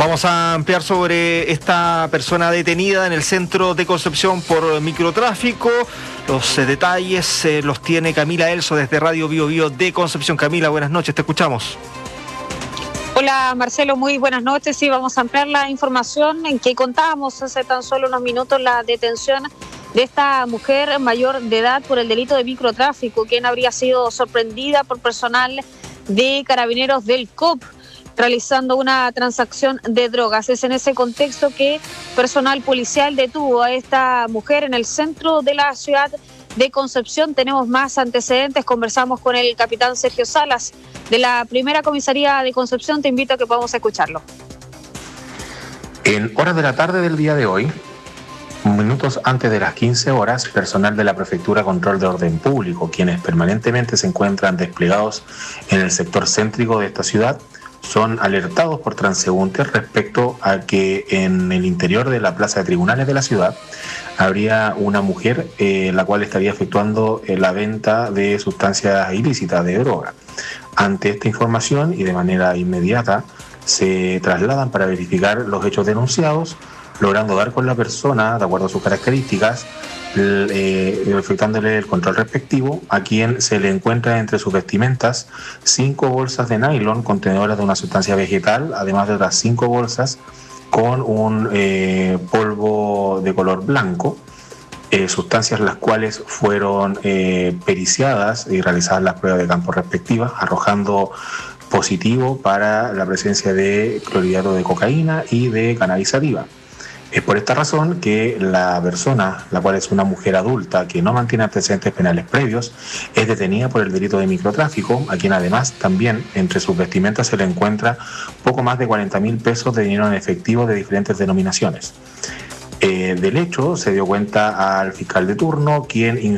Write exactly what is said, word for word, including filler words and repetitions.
Vamos a ampliar sobre esta persona detenida en el centro de Concepción por microtráfico. Los eh, detalles eh, los tiene Camila Elso desde Radio Bio Bio de Concepción. Camila, buenas noches, te escuchamos. Hola Marcelo, muy buenas noches. Sí, vamos a ampliar la información en que contábamos hace tan solo unos minutos la detención de esta mujer mayor de edad por el delito de microtráfico, quien habría sido sorprendida por personal de Carabineros del C O P realizando una transacción de drogas. Es en ese contexto que personal policial detuvo a esta mujer en el centro de la ciudad de Concepción. Tenemos más antecedentes, conversamos con el capitán Sergio Salas de la primera comisaría de Concepción. Te invito a que podamos escucharlo. En horas de la tarde del día de hoy, minutos antes de las quince horas, personal de la Prefectura Control de Orden Público, quienes permanentemente se encuentran desplegados en el sector céntrico de esta ciudad, son alertados por transeúntes respecto a que en el interior de la plaza de tribunales de la ciudad habría una mujer eh, la cual estaría efectuando eh, la venta de sustancias ilícitas de droga. Ante esta información y de manera inmediata se trasladan para verificar los hechos denunciados, logrando dar con la persona de acuerdo a sus características, eh, efectuándole el control respectivo, a quien se le encuentra entre sus vestimentas cinco bolsas de nylon contenedoras de una sustancia vegetal, además de otras cinco bolsas con un eh, polvo de color blanco, eh, sustancias las cuales fueron eh, periciadas y realizadas las pruebas de campo respectivas, arrojando positivo para la presencia de clorhidrato de cocaína y de cannabis sativa. Es por esta razón que la persona, la cual es una mujer adulta que no mantiene antecedentes penales previos, es detenida por el delito de microtráfico, a quien además también entre sus vestimentas se le encuentra poco más de cuarenta mil pesos de dinero en efectivo de diferentes denominaciones. Eh, del hecho se dio cuenta al fiscal de turno, quien